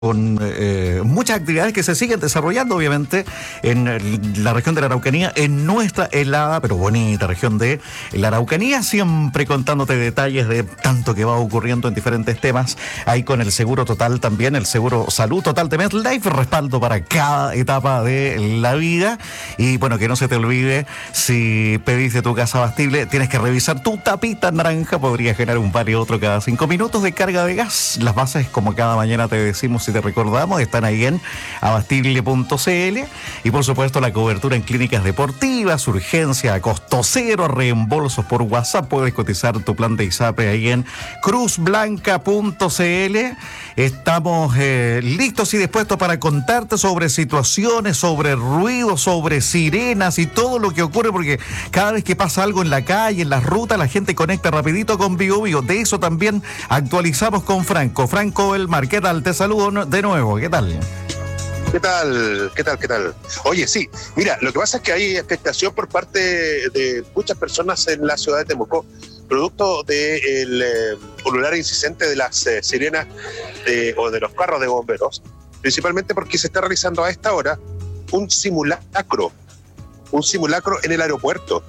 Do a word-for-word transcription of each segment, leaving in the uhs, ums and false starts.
con eh, muchas actividades que se siguen desarrollando, obviamente, en la región de la Araucanía, en nuestra helada, pero bonita región de la Araucanía, siempre contándote detalles de tanto que va ocurriendo en diferentes temas, ahí con el Seguro Total también, el Seguro Salud Total de MetLife, respaldo para cada etapa de la vida. Y bueno, que no se te olvide, si pediste tu gas abastible, tienes que revisar tu tapita naranja, podría generar un par y otro cada cinco minutos de carga de gas. Las bases, como cada mañana te decimos, te recordamos, están ahí en abastible punto c l, y por supuesto la cobertura en clínicas deportivas, urgencia a costo cero, reembolsos por WhatsApp. Puedes cotizar tu plan de ISAPRE ahí en cruz blanca punto c l. Estamos eh, listos y dispuestos para contarte sobre situaciones, sobre ruidos, sobre sirenas y todo lo que ocurre, porque cada vez que pasa algo en la calle, en las rutas, la gente conecta rapidito con Bio Bio. De eso también actualizamos con Franco. Franco Belmar, ¿qué tal? Te saludo de nuevo, ¿qué tal? ¿Qué tal? ¿Qué tal? ¿Qué tal? Oye, sí, mira, lo que pasa es que hay expectación por parte de muchas personas en la ciudad de Temuco, producto del eh, ulular insistente de las eh, sirenas de, o de los carros de bomberos, principalmente porque se está realizando a esta hora un simulacro, un simulacro en el aeropuerto.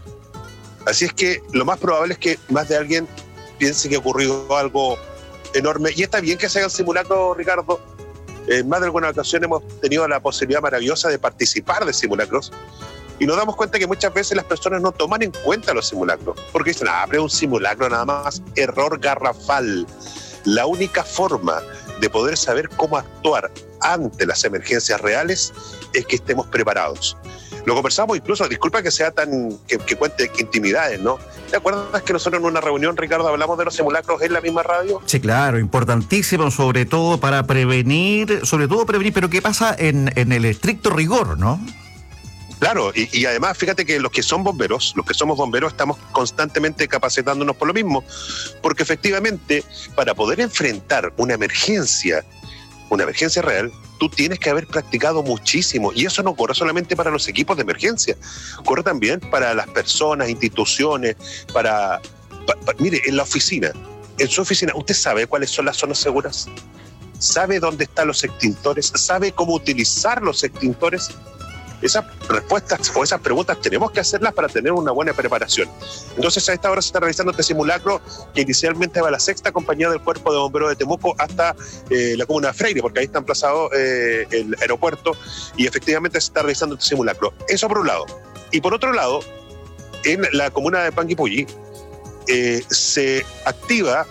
Así es que lo más probable es que más de alguien piense que ha ocurrido algo enorme, y está bien que se haga el simulacro, Ricardo. En más de alguna ocasión hemos tenido la posibilidad maravillosa de participar de simulacros y nos damos cuenta que muchas veces las personas no toman en cuenta los simulacros, porque dicen, ah, pero es un simulacro nada más. Error garrafal. La única forma de poder saber cómo actuar ante las emergencias reales es que estemos preparados. Lo conversamos incluso, disculpa que sea tan, que, que cuente intimidades, ¿no? ¿Te acuerdas que nosotros en una reunión, Ricardo, hablamos de los simulacros en la misma radio? Sí, claro, importantísimo, sobre todo para prevenir, sobre todo prevenir, pero ¿qué pasa en, en el estricto rigor, no? Claro, y, y además fíjate que los que son bomberos, los que somos bomberos, estamos constantemente capacitándonos por lo mismo, porque efectivamente para poder enfrentar una emergencia, una emergencia real, tú tienes que haber practicado muchísimo, y eso no ocurre solamente para los equipos de emergencia, ocurre también para las personas, instituciones, para, para, para mire, en la oficina, en su oficina, ¿usted sabe cuáles son las zonas seguras? ¿Sabe dónde están los extintores? ¿Sabe cómo utilizar los extintores? Esas respuestas o esas preguntas tenemos que hacerlas para tener una buena preparación. Entonces, a esta hora se está realizando este simulacro que inicialmente va a la sexta compañía del Cuerpo de Bomberos de Temuco hasta eh, la comuna de Freire, porque ahí está emplazado eh, el aeropuerto, y efectivamente se está realizando este simulacro. Eso por un lado. Y por otro lado, en la comuna de Panguipulli eh, se activa,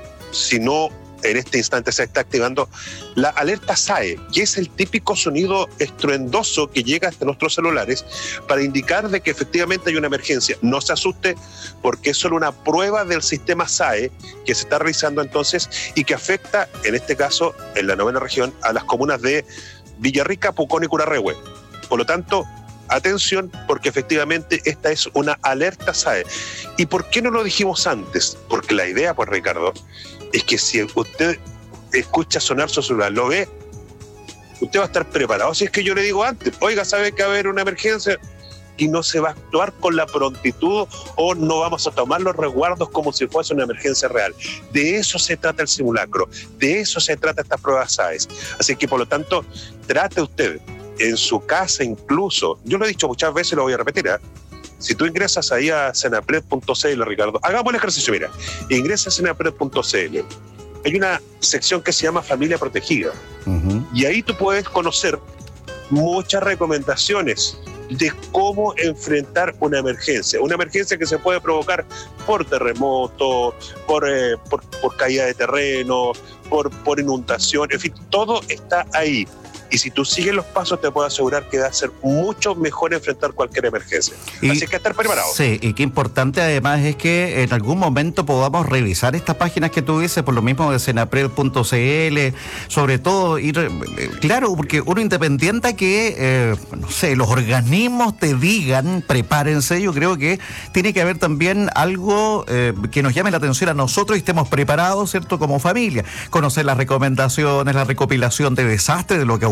si no en este instante se está activando, la alerta S A E, que es el típico sonido estruendoso que llega hasta nuestros celulares para indicar de que efectivamente hay una emergencia. No se asuste, porque es solo una prueba del sistema S A E que se está realizando entonces y que afecta, en este caso, en la novena región, a las comunas de Villarrica, Pucón y Curarrehue. Por lo tanto, atención, porque efectivamente esta es una alerta S A E. ¿Y por qué no lo dijimos antes? Porque la idea, pues, Ricardo, es que si usted escucha sonar su celular, lo ve, usted va a estar preparado. Si es que yo le digo antes, oiga, ¿sabe que va a haber una emergencia? Y no se va a actuar con la prontitud, o no vamos a tomar los resguardos como si fuese una emergencia real. De eso se trata el simulacro, de eso se trata estas pruebas S A E. Así que, por lo tanto, trate usted en su casa incluso, yo lo he dicho muchas veces, lo voy a repetir, ¿eh? Si tú ingresas ahí a senapred punto c l, Ricardo, hagamos el ejercicio, mira, ingresa a senapred punto c l, hay una sección que se llama Familia Protegida, uh-huh. Y ahí tú puedes conocer muchas recomendaciones de cómo enfrentar una emergencia, una emergencia que se puede provocar por terremoto, por, eh, por, por caída de terreno, por, por inundación, en fin, todo está ahí. Y si tú sigues los pasos, te puedo asegurar que va a ser mucho mejor enfrentar cualquier emergencia. Y, así que estar preparados. Sí, y qué importante además es que en algún momento podamos revisar estas páginas que tú dices, por lo mismo de senapred punto c l, sobre todo ir, eh, claro, porque uno independiente que, eh, no sé, los organismos te digan, prepárense, yo creo que tiene que haber también algo eh, que nos llame la atención a nosotros y estemos preparados, ¿cierto?, como familia. Conocer las recomendaciones, la recopilación de desastres, de lo que ha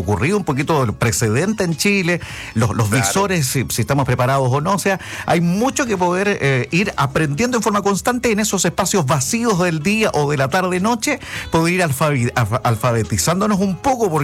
ocurrido, un poquito del precedente en Chile, los, los Claro. visores, si, si estamos preparados o no. O sea, hay mucho que poder eh, ir aprendiendo en forma constante en esos espacios vacíos del día o de la tarde-noche, poder ir alfabi- alfa- alfabetizándonos un poco, porque